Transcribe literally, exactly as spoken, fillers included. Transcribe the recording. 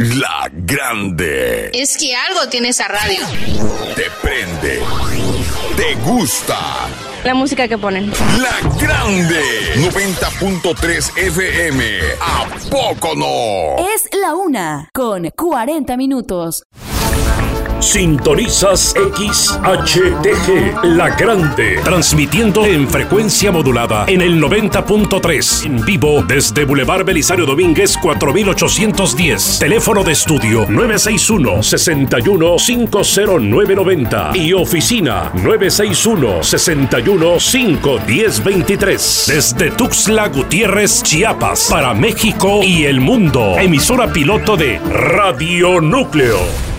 La Grande. Es que algo tiene esa radio. Te prende. Te gusta. La música que ponen. La Grande. noventa punto tres F M. ¿A poco no? Es la una con cuarenta minutos. Sintonizas X H T G, La Grande, transmitiendo en frecuencia modulada en el noventa punto tres, en vivo desde Boulevard Belisario Domínguez cuatro mil ochocientos diez, teléfono de estudio nueve seis uno, seis uno cinco cero nueve nueve cero y oficina nueve seis uno, seis uno cinco uno cero dos tres, desde Tuxtla Gutiérrez, Chiapas, para México y el mundo, emisora piloto de Radio Núcleo.